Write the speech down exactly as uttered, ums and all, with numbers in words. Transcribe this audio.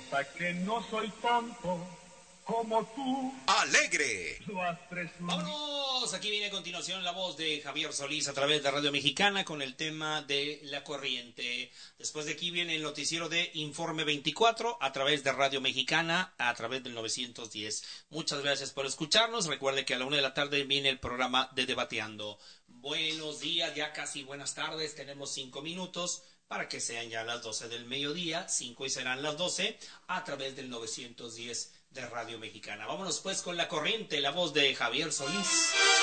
Consta que no soy tonto como tú. ¡Alegre! Lo has presumido. Vámonos, aquí viene a continuación la voz de Javier Solís a través de Radio Mexicana con el tema de la corriente. Después de aquí viene el noticiero de Informe veinticuatro a través de Radio Mexicana, a través del novecientos diez. Muchas gracias por escucharnos. Recuerde que a la una de la tarde viene el programa de Debateando. Buenos días, ya casi buenas tardes, tenemos cinco minutos para que sean ya las doce del mediodía, cinco y serán las doce a través del novecientos diez de Radio Mexicana. Vámonos pues con la corriente, la voz de Javier Solís.